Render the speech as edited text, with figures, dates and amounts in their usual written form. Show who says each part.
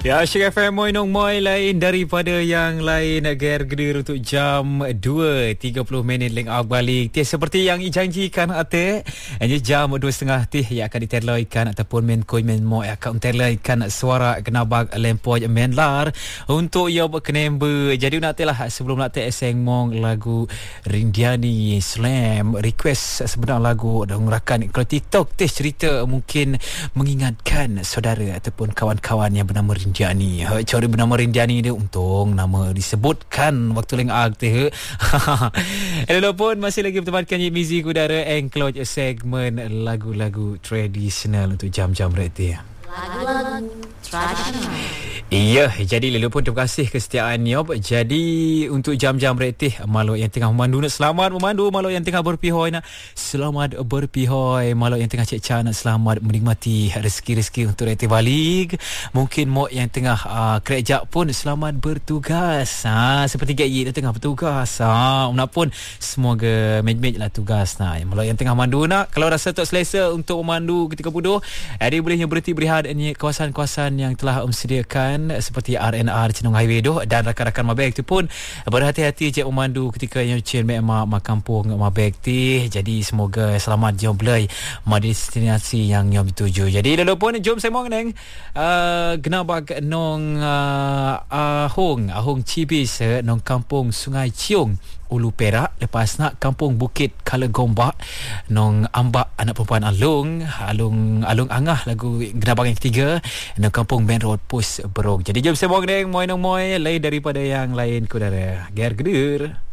Speaker 1: Ya, Syek FM Moy Nong Moy lain daripada yang lain. Ger gedir untuk jam 2.30 leng awak balik. Tih seperti yang dijanjikan ate. Hanya jam 2.30 tih yang akan diterlaikan ataupun men koi men mo akan terlaikan suara kenabak lempoj menlar untuk ia berkenembe. Jadi nak telah sebelum nak te eseng mong lagu Rindiani Slam request sebenar lagu dong rakan kalau TikTok teh cerita mungkin mengingatkan saudara ataupun kawan-kawan yang bernama Rindiani. Cari bernama Rindiani dia untung nama disebutkan waktu leng ag teh. Hello pun masih lagi bertemankan muzik udara enclose segmen lagu-lagu tradisional untuk jam-jam reti. Lagu-lagu tradisional. Iya, jadi leluhur pun terima kasih kesetiaan Nyob. Jadi untuk jam-jam retih malu yang tengah memandu nak selamat memandu, malu yang tengah berpihoi nak selamat berpihoi, malu yang tengah cek-cek nak selamat menikmati rezeki-rezeki untuk retih balik. Mungkin mau yang tengah kerja pun selamat bertugas. Seperti GI tengah bertugas. Nak pun semoga mej-mej lah tugas nak. Malu yang tengah mandu nak kalau rasa tak selesa untuk memandu ketika bodoh, ada bolehnya berhenti berehat di kawasan-kawasan yang telah sediakan seperti RNR Cenung Highway doh dan rakan-rakan mabek tu pun berhati-hati je memandu ketika yang cien mak kampung mabek ti. Jadi semoga selamat jom belai ma destinasi yang dituju. Jadi lalu pun jom semong neng genabak nong ahong Cibis nong kampung Sungai Ciung Ulu Perak. Lepas nak kampung Bukit Kalagombak nong ambak anak perempuan Alung Angah lagu genabak yang ketiga nong kampung Main Road Post Berong. Jadi jom semong neng moy nong moy lain daripada yang lain kudara ger gedir.